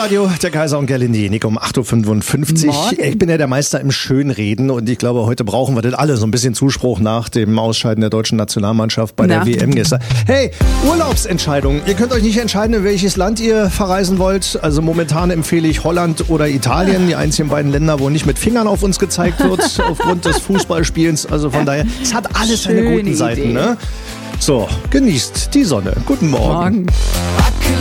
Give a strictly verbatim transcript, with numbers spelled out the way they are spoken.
Hitradio, der Kaiser und Gerlinde, Nick um acht Uhr fünfundfünfzig. Morgen. Ich bin ja der Meister im Schönreden und ich glaube, heute brauchen wir das alle. So ein bisschen Zuspruch nach dem Ausscheiden der deutschen Nationalmannschaft bei Na. der W M gestern. Hey, Urlaubsentscheidung. Ihr könnt euch nicht entscheiden, in welches Land ihr verreisen wollt. Also momentan empfehle ich Holland oder Italien. Die einzigen beiden Länder, wo nicht mit Fingern auf uns gezeigt wird, aufgrund des Fußballspielens. Also von daher, es hat alles seine Schöne guten Seiten. Idee. Ne? So, genießt die Sonne. Guten Morgen. Morgen.